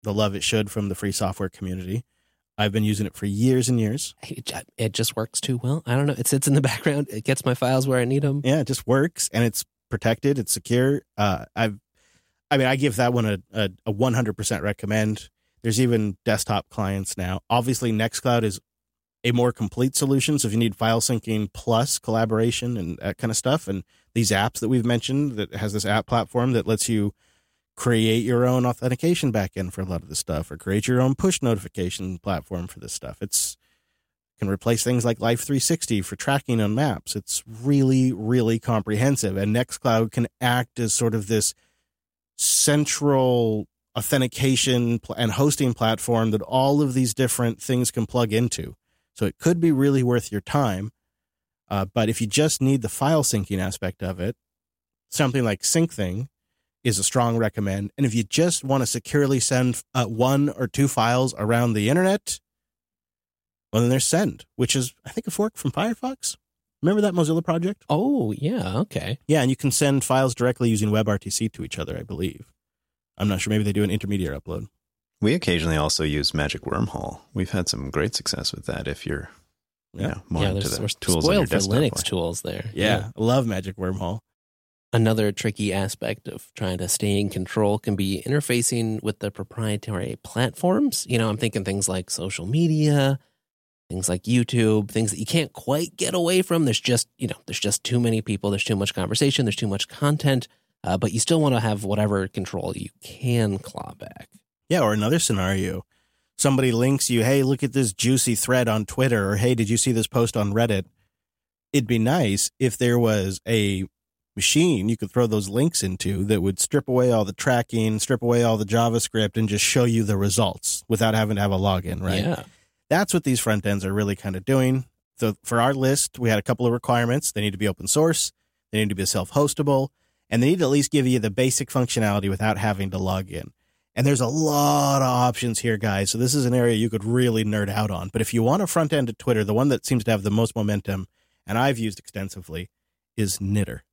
the love it should from the free software community. I've been using it for years and years. It just works too well. I don't know. It sits in the background. It gets my files where I need them. Yeah, it just works, and it's protected. It's secure. I give that one a 100% recommend. There's even desktop clients now. Obviously, Nextcloud is a more complete solution. So if you need file syncing plus collaboration and that kind of stuff, and these apps that we've mentioned that has this app platform that lets you create your own authentication backend for a lot of this stuff, or create your own push notification platform for this stuff. It's can replace things like Life 360 for tracking on maps. It's really, really comprehensive. And Nextcloud can act as sort of this central authentication and hosting platform that all of these different things can plug into. So it could be really worth your time. But if you just need the file syncing aspect of it, something like SyncThing is a strong recommend. And if you just want to securely send 1 or 2 files around the internet, well, then there's Send, which is, I think, a fork from Firefox. Remember that Mozilla project? Oh, yeah. Okay. Yeah, and you can send files directly using WebRTC to each other, I believe. I'm not sure. Maybe they do an intermediate upload. We occasionally also use Magic Wormhole. We've had some great success with that if you're more into the tools on your spoiled for desktop. Linux tools there. Yeah, I love Magic Wormhole. Another tricky aspect of trying to stay in control can be interfacing with the proprietary platforms. I'm thinking things like social media, things like YouTube, things that you can't quite get away from. There's just too many people. There's too much conversation. There's too much content. But you still want to have whatever control you can claw back. Yeah, or another scenario. Somebody links you, hey, look at this juicy thread on Twitter, or hey, did you see this post on Reddit? It'd be nice if there was a machine you could throw those links into that would strip away all the tracking, strip away all the JavaScript, and just show you the results without having to have a login, right? Yeah. That's what these front ends are really kind of doing. So for our list, we had a couple of requirements. They need to be open source, they need to be self-hostable, and they need to at least give you the basic functionality without having to log in. And there's a lot of options here, guys. So this is an area you could really nerd out on. But if you want a front end to Twitter, the one that seems to have the most momentum, and I've used extensively, is Nitter.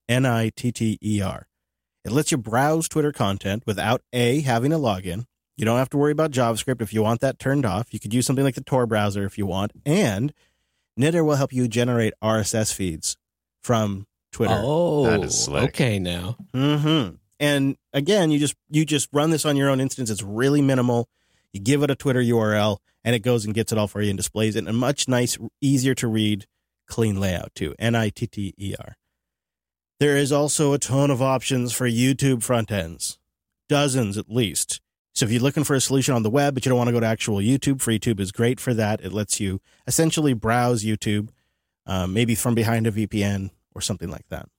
Nitter. It lets you browse Twitter content without having a login. You don't have to worry about JavaScript if you want that turned off. You could use something like the Tor browser if you want. And Nitter will help you generate RSS feeds from Twitter. Oh, that is slick. Okay now. Mm-hmm. And again, you just run this on your own instance. It's really minimal. You give it a Twitter URL, and it goes and gets it all for you and displays it in a much easier to read, clean layout too. Nitter. There is also a ton of options for YouTube front ends, dozens at least. So if you're looking for a solution on the web, but you don't want to go to actual YouTube, FreeTube is great for that. It lets you essentially browse YouTube, maybe from behind a VPN or something like that.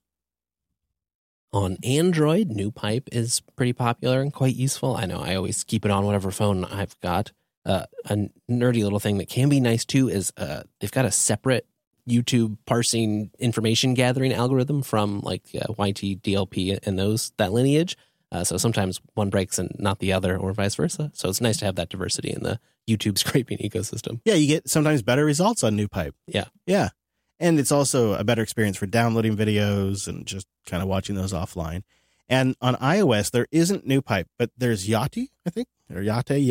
On Android, NewPipe is pretty popular and quite useful. I know I always keep it on whatever phone I've got. A nerdy little thing that can be nice too is they've got a separate YouTube parsing information gathering algorithm from like YT, DLP, and that lineage. So sometimes one breaks and not the other, or vice versa. So it's nice to have that diversity in the YouTube scraping ecosystem. Yeah, you get sometimes better results on NewPipe. Yeah. Yeah. And it's also a better experience for downloading videos and just kind of watching those offline. And on iOS, there isn't NewPipe, but there's Yati, I think, or Yate,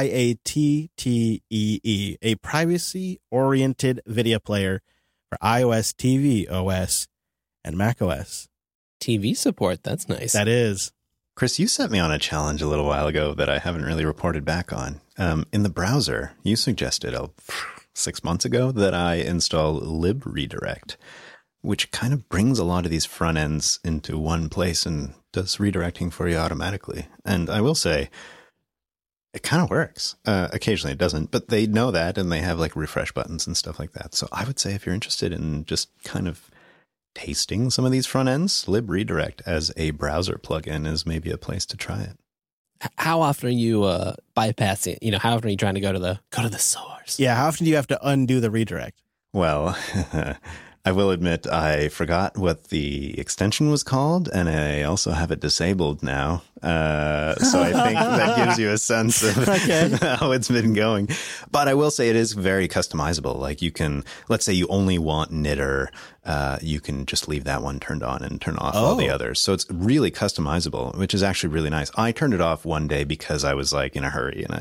Yattee, a privacy-oriented video player for iOS, TV OS, and Mac OS. TV support, that's nice. That is. Chris, you set me on a challenge a little while ago that I haven't really reported back on. In the browser, you suggested 6 months ago that I install libredirect, which kind of brings a lot of these front ends into one place and does redirecting for you automatically. And I will say, it kind of works. Occasionally it doesn't, but they know that, and they have like refresh buttons and stuff like that. So I would say if you're interested in just kind of tasting some of these front ends, libredirect as a browser plugin is maybe a place to try it. How often are you bypassing? How often are you trying to go to the source? Yeah, how often do you have to undo the redirect? Well, I will admit I forgot what the extension was called, and I also have it disabled now. So I think that gives you a sense of how it's been going. But I will say it is very customizable. Like you can, let's say you only want Knitter, you can just leave that one turned on and turn off all the others. So it's really customizable, which is actually really nice. I turned it off one day because I was like in a hurry and